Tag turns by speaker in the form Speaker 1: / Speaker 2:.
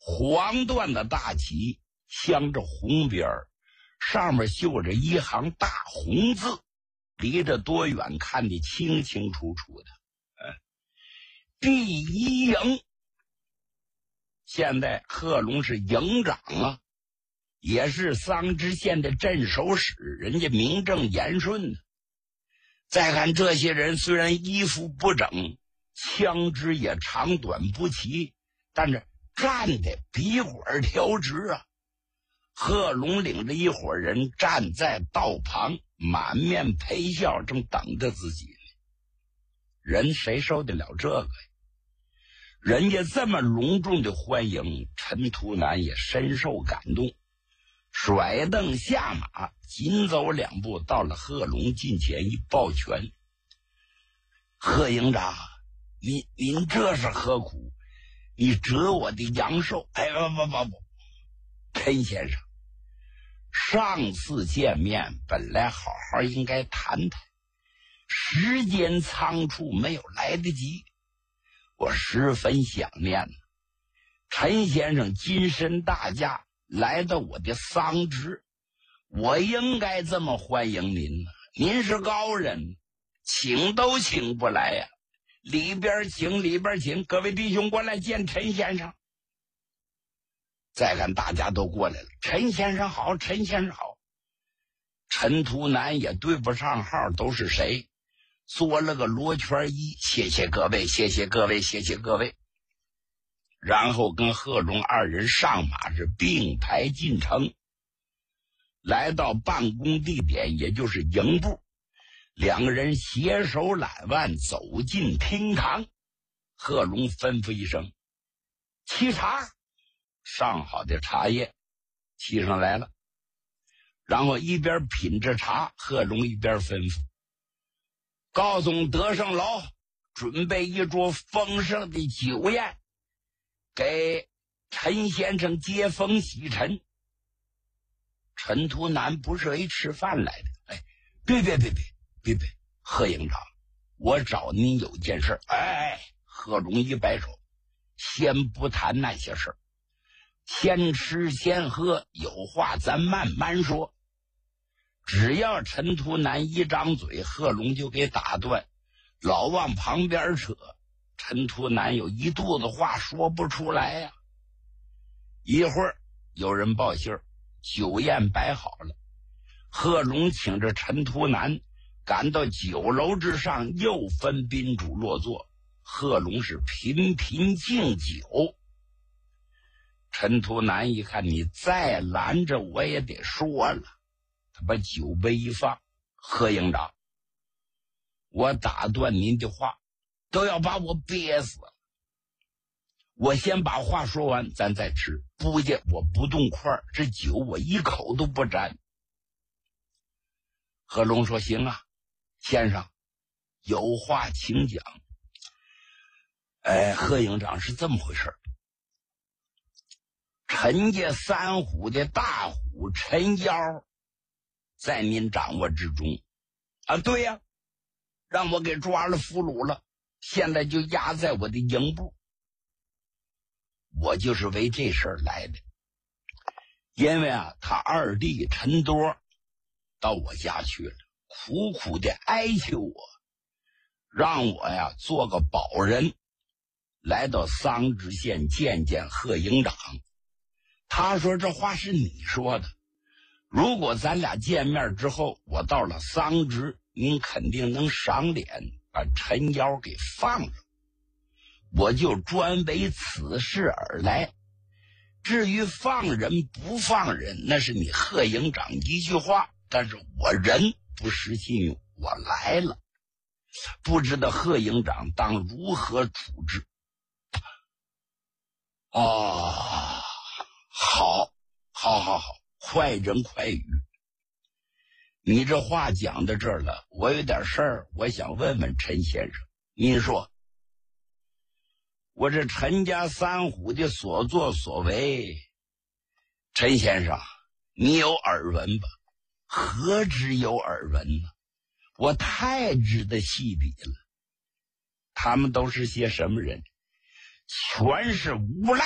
Speaker 1: 黄缎的大旗镶着红边儿，上面绣着一行大红字，离着多远看得清清楚楚的。第一营，现在贺龙是营长啊，也是桑植县的镇守使，人家名正言顺的。再看这些人，虽然衣服不整，枪支也长短不齐，但是站的笔管调直啊。贺龙领着一伙人站在道旁，满面陪笑，正等着自己呢。人谁受得了这个呀？人家这么隆重的欢迎，陈图南也深受感动，甩蹬下马，紧走2步，到了贺龙近前一抱拳：“贺营长，您这是何苦？你折我的阳寿！”哎，不，陈先生，上次见面本来好好应该谈谈，时间仓促，没有来得及。我十分想念陈先生金身大驾来到我的丧职，我应该这么欢迎您呢。您是高人，请都请不来呀。里边请，各位弟兄过来见陈先生。再看大家都过来了，陈先生好，陈先生好。陈图南也对不上号，都是谁？做了个罗圈揖，谢谢各位，谢谢各位，谢谢各位。然后跟贺龙2人上马，是并排进城，来到办公地点，也就是营部。2个人携手揽腕走进厅堂。贺龙吩咐一声：“沏茶。”上好的茶叶沏上来了，然后一边品着茶，贺龙一边吩咐：“告诉德胜楼准备一桌丰盛的酒宴，给陈先生接风洗尘。”陈图南不是吃饭来的。哎，别，贺营长，我找您有件事。哎，贺龙一摆手：“先不谈那些事儿，先吃先喝，有话咱慢慢说。”只要陈图南一张嘴，贺龙就给打断，老往旁边扯。陈图南有一肚子话说不出来呀。一会儿有人报信儿，酒宴摆好了，贺龙请着陈图南赶到酒楼之上，又分宾主落座。贺龙是频频敬酒。陈图南一看，你再拦着我也得说了。他把酒杯一放：“贺营长，我打断您的话，都要把我憋死了。我先把话说完，咱再吃。不介，我不动筷，这酒我一口都不沾。”贺龙说：“行啊，先生，有话请讲。”贺营长，是这么回事。陈家3虎的大虎陈妖在您掌握之中啊。对呀，让我给抓了俘虏了，现在就押在我的营部。我就是为这事儿来的，因为他二弟陈多到我家去了，苦苦的哀求我，让我做个保人，来到桑植县见见贺营长。他说这话是你说的，如果咱俩见面之后，我到了桑植，您肯定能赏脸，把陈妖给放了。我就专为此事而来。至于放人不放人，那是你贺营长一句话，但是我人不失信用，我来了，不知道贺营长当如何处置。好，快人快语。你这话讲到这儿了，我有点事儿，我想问问陈先生，您说我这陈家3虎的所作所为，陈先生你有耳闻吧？何止有耳闻呢？我太值得细比了。他们都是些什么人？全是无赖。